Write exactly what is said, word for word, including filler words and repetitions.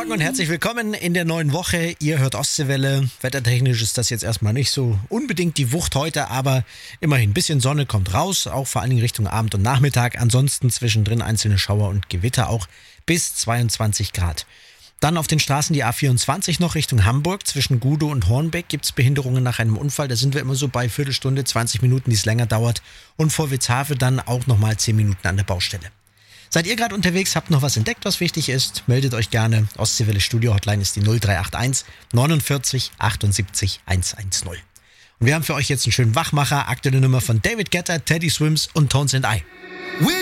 Morgen und herzlich willkommen in der neuen Woche. Ihr hört Ostseewelle. Wettertechnisch ist das jetzt erstmal nicht so unbedingt die Wucht heute, aber immerhin ein bisschen Sonne kommt raus, auch vor allen Dingen Richtung Abend und Nachmittag. Ansonsten zwischendrin einzelne Schauer und Gewitter, auch bis zweiundzwanzig Grad. Dann auf den Straßen die A vierundzwanzig noch Richtung Hamburg. Zwischen Gudow und Hornbeck gibt es Behinderungen nach einem Unfall. Da sind wir immer so bei Viertelstunde, zwanzig Minuten, die es länger dauert. Und vor Witzhafe dann auch nochmal zehn Minuten an der Baustelle. Seid ihr gerade unterwegs, habt noch was entdeckt, was wichtig ist, meldet euch gerne. Ostseewelle Studio Hotline ist die null drei acht eins neunundvierzig achtundsiebzig hundertzehn. Und wir haben für euch jetzt einen schönen Wachmacher, aktuelle Nummer von David Guetta, Teddy Swims und Tones and I.